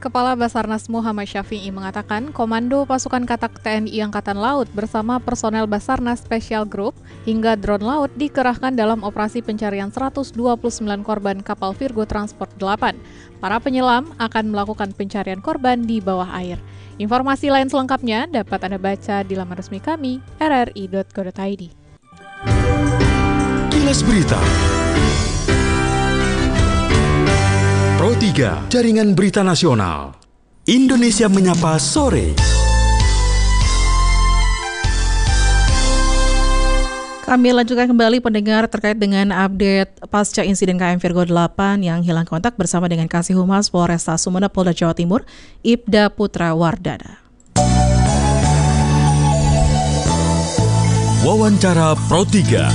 Kepala Basarnas Muhammad Syafi'i mengatakan Komando Pasukan Katak TNI Angkatan Laut bersama personel Basarnas Special Group hingga drone laut dikerahkan dalam operasi pencarian 129 korban kapal Virgo Transport 8. Para penyelam akan melakukan pencarian korban di bawah air. Informasi lain selengkapnya dapat Anda baca di laman resmi kami, rri.go.id. Kilas Berita Pro 3, Jaringan Berita Nasional. Indonesia Menyapa Sore. Kami lanjutkan kembali pendengar terkait dengan update pasca insiden KM Virgo 8 yang hilang kontak bersama dengan Kasih Humas Polresta Sumeneb Polda Jawa Timur, Ibda Putra Wardana. Wawancara Pro 3.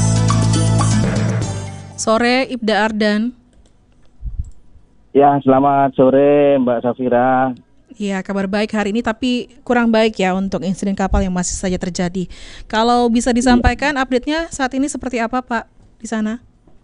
Sore Ibda Ardan. Ya, selamat sore Mbak Safira. Ya, kabar baik hari ini tapi kurang baik ya untuk insiden kapal yang masih saja terjadi. Kalau bisa disampaikan update-nya saat ini seperti apa Pak di sana?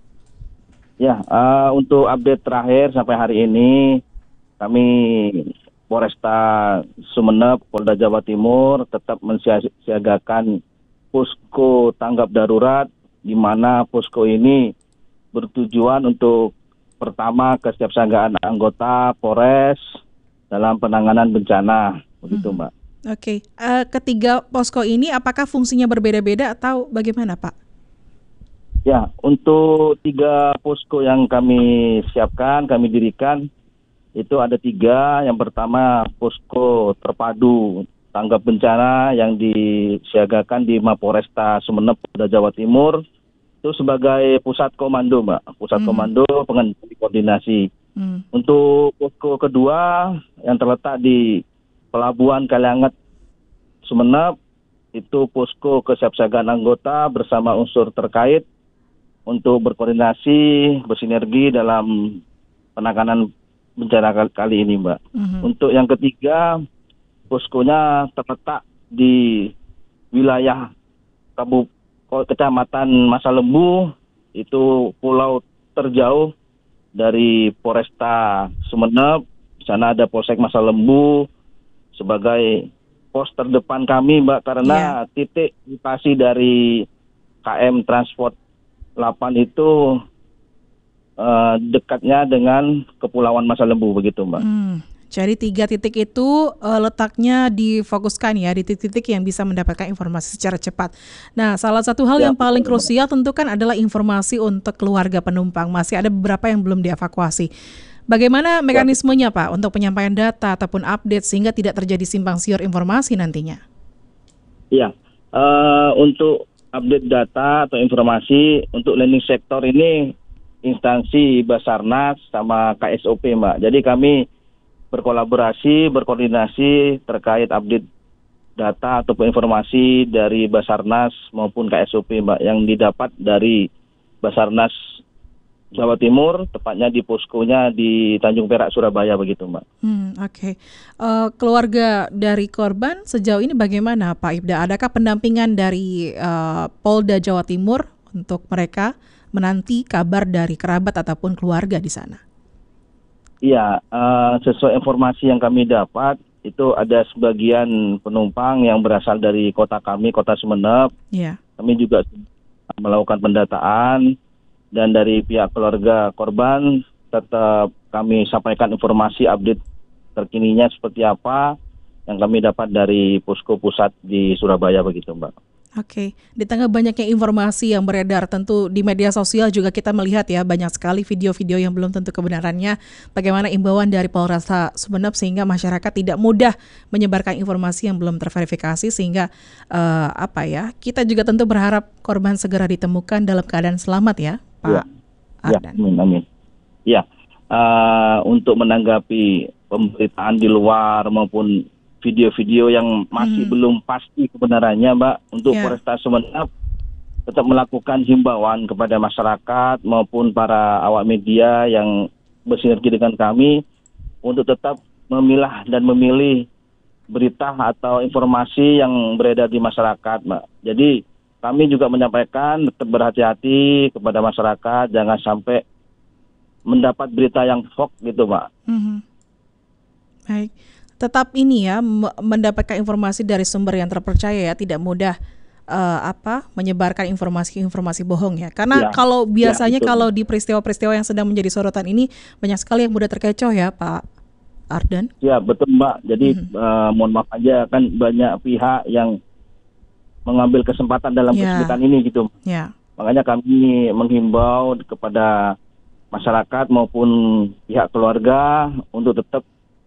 Ya, untuk update terakhir sampai hari ini kami Polresta Sumeneb, Polda Jawa Timur tetap mensiagakan posko tanggap darurat di mana posko ini bertujuan untuk pertama kesiapsiagaan anggota Polres dalam penanganan bencana, begitu Mbak. Oke. Ketiga posko ini apakah fungsinya berbeda-beda atau bagaimana Pak? Ya, untuk 3 posko yang kami siapkan, kami dirikan, itu ada 3. Yang pertama posko terpadu tanggap bencana yang disiagakan di Mapolresta Sumeneb, Polda Jawa Timur. Itu sebagai pusat komando, Mbak. Pusat komando pengendali koordinasi. Untuk posko kedua yang terletak di Pelabuhan Kalianget Sumeneb, itu posko kesiapsiagaan anggota bersama unsur terkait untuk berkoordinasi, bersinergi dalam penanganan bencana kali ini, Mbak. Untuk yang ketiga, poskonya terletak di wilayah Kecamatan Masa Lembu, itu pulau terjauh dari Polresta Sumeneb. Di sana ada Polsek Masa Lembu sebagai pos terdepan kami, Mbak, karena titik lokasi dari KM Transport 8 itu dekatnya dengan Kepulauan Masa Lembu, begitu, Mbak. Jadi 3 titik itu letaknya difokuskan ya di titik-titik yang bisa mendapatkan informasi secara cepat. Nah, salah satu hal yang paling krusial tentu kan adalah informasi untuk keluarga penumpang. Masih ada beberapa yang belum dievakuasi. Bagaimana mekanismenya Pak untuk penyampaian data ataupun update sehingga tidak terjadi simpang siur informasi nantinya? Iya, untuk update data atau informasi untuk landing sektor ini instansi Basarnas sama KSOP, Mbak. Jadi kami berkolaborasi, berkoordinasi terkait update data ataupun informasi dari Basarnas maupun KSOP, Mbak, yang didapat dari Basarnas Jawa Timur, tepatnya di poskonya di Tanjung Perak, Surabaya, begitu, Mbak. Oke. Keluarga dari korban sejauh ini bagaimana, Pak Ibda? Adakah pendampingan dari Polda Jawa Timur untuk mereka menanti kabar dari kerabat ataupun keluarga di sana? Iya, sesuai informasi yang kami dapat, itu ada sebagian penumpang yang berasal dari kota kami, Kota Sumeneb. Kami juga melakukan pendataan, dan dari pihak keluarga korban tetap kami sampaikan informasi update terkininya seperti apa yang kami dapat dari posko pusat di Surabaya, begitu, Mbak. Oke, di tengah banyaknya informasi yang beredar, tentu di media sosial juga kita melihat ya banyak sekali video-video yang belum tentu kebenarannya. Bagaimana imbauan dari Polresta Sumeneb sehingga masyarakat tidak mudah menyebarkan informasi yang belum terverifikasi sehingga kita juga tentu berharap korban segera ditemukan dalam keadaan selamat ya, Pak Ardan. Amin. Ya, untuk menanggapi pemberitaan di luar maupun video-video yang masih belum pasti kebenarannya, Mbak, untuk Polresta Sumeneb tetap melakukan himbauan kepada masyarakat maupun para awak media yang bersinergi dengan kami untuk tetap memilah dan memilih berita atau informasi yang beredar di masyarakat, Mbak. Jadi kami juga menyampaikan tetap berhati-hati kepada masyarakat, jangan sampai mendapat berita yang hoax gitu, Mbak. Baik. Tetap ini ya mendapatkan informasi dari sumber yang terpercaya ya, tidak mudah menyebarkan informasi bohong ya. Karena Ya, kalau biasanya betul. kalau di peristiwa-peristiwa yang sedang menjadi sorotan ini banyak sekali yang mudah terkecoh ya, Pak Ardan. Ya, betul Mbak. Jadi mohon maaf aja, kan banyak pihak yang mengambil kesempatan dalam Ya. kesulitan ini gitu. Ya. Makanya kami menghimbau kepada masyarakat maupun pihak keluarga untuk tetap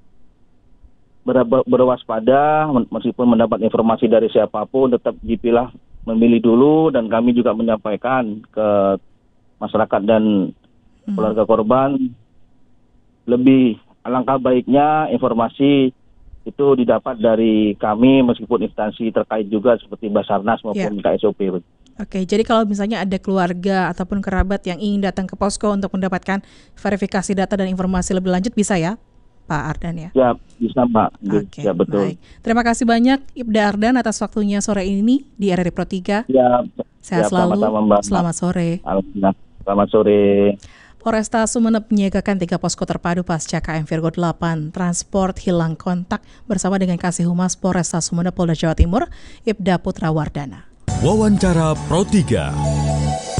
berwaspada, meskipun mendapat informasi dari siapapun tetap dipilah memilih dulu, dan kami juga menyampaikan ke masyarakat dan keluarga korban, lebih alangkah baiknya informasi itu didapat dari kami meskipun instansi terkait juga seperti Basarnas maupun KSOP. Oke, jadi kalau misalnya ada keluarga ataupun kerabat yang ingin datang ke posko untuk mendapatkan verifikasi data dan informasi lebih lanjut, bisa ya Pak Ardan ya? Ya, bisa Mbak. Oke, Ya, betul. baik. Terima kasih banyak Ibda Ardan atas waktunya sore ini di RRI Pro 3. Ya, Sehat selalu. sama-sama, Mbak. Selamat sore. Alhamdulillah. Selamat sore. Polresta Sumeneb menyiagakan 3 posko terpadu pasca KM Virgo 8 transport hilang kontak bersama dengan Kasih Humas Polresta Sumeneb Polda Jawa Timur, Ibda Putra Wardana. Wawancara Pro 3.